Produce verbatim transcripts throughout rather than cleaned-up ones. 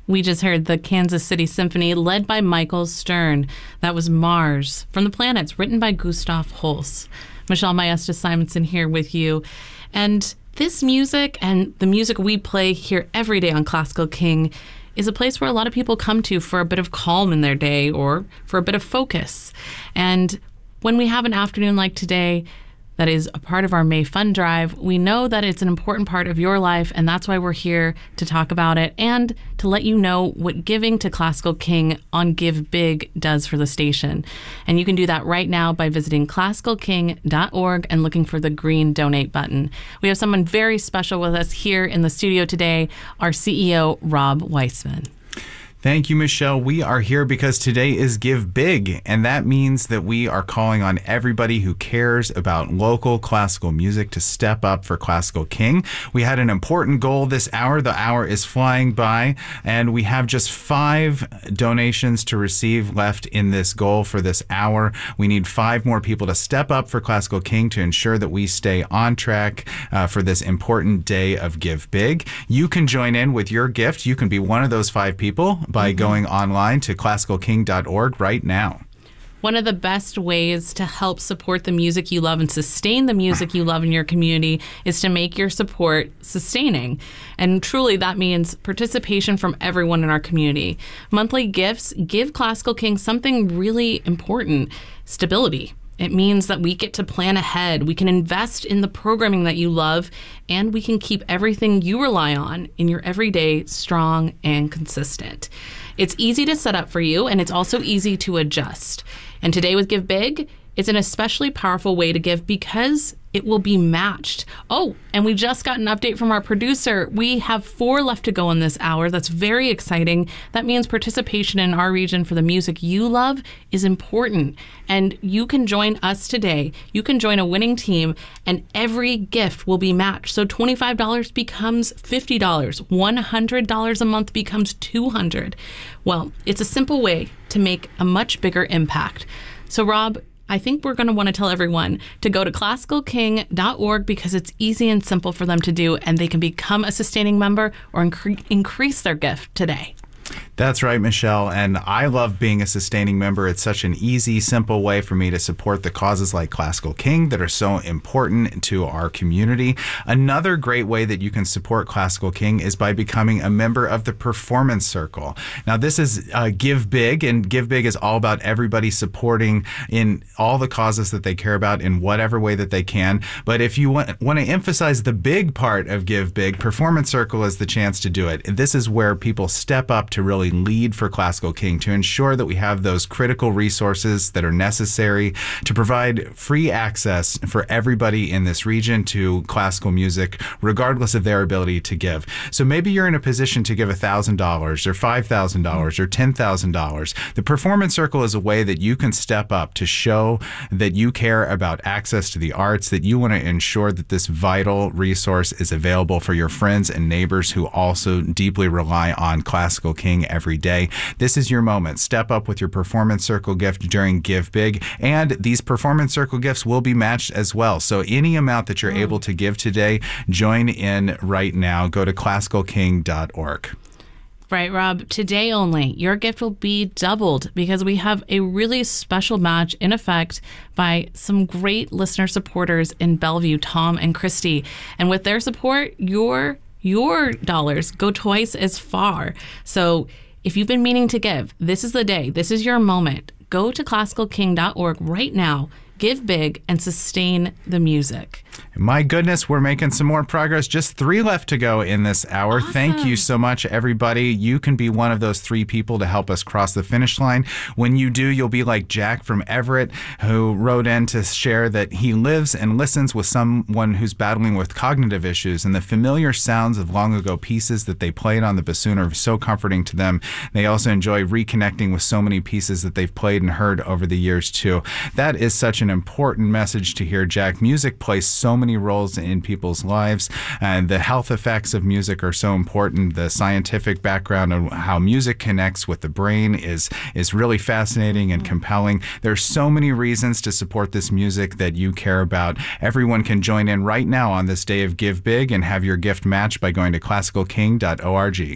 We just heard the Kansas City Symphony led by Michael Stern. That was Mars from the Planets, written by Gustav Holst. Michelle Maestas Simonson here with you. And this music and the music we play here every day on Classical King is a place where a lot of people come to for a bit of calm in their day or for a bit of focus. And when we have an afternoon like today, that is a part of our May Fund Drive, we know that it's an important part of your life, and that's why we're here to talk about it and to let you know what giving to Classical King on Give Big does for the station. And you can do that right now by visiting classical king dot org and looking for the green donate button. We have someone very special with us here in the studio today, our C E O, Rob Weissman. Thank you, Michelle. We are here because today is Give Big, and that means that we are calling on everybody who cares about local classical music to step up for Classical King. We had an important goal this hour. The hour is flying by, and we have just five donations to receive left in this goal for this hour. We need five more people to step up for Classical King to ensure that we stay on track uh, for this important day of Give Big. You can join in with your gift. You can be one of those five people by going online to classical king dot org right now. One of the best ways to help support the music you love and sustain the music you love in your community is to make your support sustaining. And truly that means participation from everyone in our community. Monthly gifts give Classical King something really important: stability. It means that we get to plan ahead, we can invest in the programming that you love, and we can keep everything you rely on in your everyday strong and consistent. It's easy to set up for you, and it's also easy to adjust. And today with Give Big, it's an especially powerful way to give because it will be matched. Oh, and we just got an update from our producer. We have four left to go in this hour. That's very exciting. That means participation in our region for the music you love is important. And you can join us today. You can join a winning team, and every gift will be matched. So twenty-five dollars becomes fifty dollars. one hundred dollars a month becomes two hundred dollars. Well, it's a simple way to make a much bigger impact. So Rob, I think we're going to want to tell everyone to go to classical king dot org because it's easy and simple for them to do, and they can become a sustaining member or incre- increase their gift today. That's right, Michelle, and I love being a sustaining member. It's such an easy, simple way for me to support the causes like Classical King that are so important to our community. Another great way that you can support Classical King is by becoming a member of the Performance Circle. Now, this is uh, Give Big, and Give Big is all about everybody supporting in all the causes that they care about in whatever way that they can. But if you want, want to emphasize the big part of Give Big, Performance Circle is the chance to do it. This is where people step up to really lead for Classical King to ensure that we have those critical resources that are necessary to provide free access for everybody in this region to classical music, regardless of their ability to give. So maybe you're in a position to give one thousand dollars or five thousand dollars or ten thousand dollars. The Performance Circle is a way that you can step up to show that you care about access to the arts, that you want to ensure that this vital resource is available for your friends and neighbors who also deeply rely on Classical King every day. This is your moment. Step up with your Performance Circle gift during Give Big, and these Performance Circle gifts will be matched as well. So any amount that you're mm. able to give today, join in right now. Go to classical king dot org. Right, Rob. Today only, your gift will be doubled because we have a really special match in effect by some great listener supporters in Bellevue, Tom and Christy. And with their support, your your dollars go twice as far. So if you've been meaning to give, this is the day. This is your moment. Go to classical king dot org right now. Give big and sustain the music. My goodness, we're making some more progress. Just three left to go in this hour. Awesome. Thank you so much, everybody. You can be one of those three people to help us cross the finish line. When you do, you'll be like Jack from Everett, who wrote in to share that he lives and listens with someone who's battling with cognitive issues, and the familiar sounds of long ago pieces that they played on the bassoon are so comforting to them. They also enjoy reconnecting with so many pieces that they've played and heard over the years, too. That is such an important message to hear, Jack. Music plays so many roles in people's lives, and the health effects of music are so important. The scientific background of how music connects with the brain is is really fascinating and compelling. There's so many reasons to support this music that you care about. Everyone can join in right now on this day of Give Big and have your gift matched by going to classical king dot org.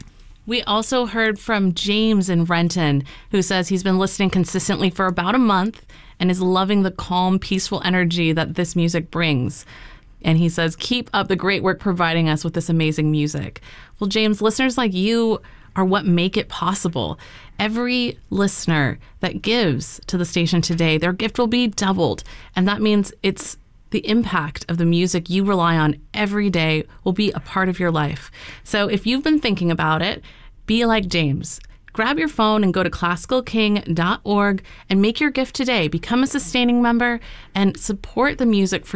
We also heard from James in Renton, who says he's been listening consistently for about a month and is loving the calm, peaceful energy that this music brings. And he says, keep up the great work providing us with this amazing music. Well, James, listeners like you are what make it possible. Every listener that gives to the station today, their gift will be doubled. And that means it's the impact of the music you rely on every day will be a part of your life. So if you've been thinking about it, be like James. Grab your phone and go to classical king dot org and make your gift today. Become a sustaining member and support the music for